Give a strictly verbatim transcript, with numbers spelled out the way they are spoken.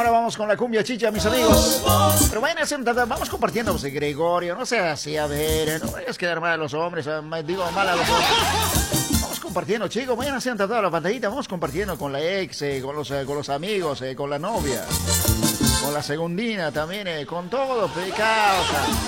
Ahora vamos con la cumbia chicha, mis amigos. Pero vayan a sentar, vamos compartiendo, José Gregorio. No sea así, a ver, no vayas a quedar mal a los hombres, digo mal a los hombres. Vamos compartiendo, chicos, vayan a sentar toda la pantallita, vamos compartiendo con la ex, eh, con, los, eh, con los amigos, eh, con la novia, con la segundina también, eh, con todo, pecado.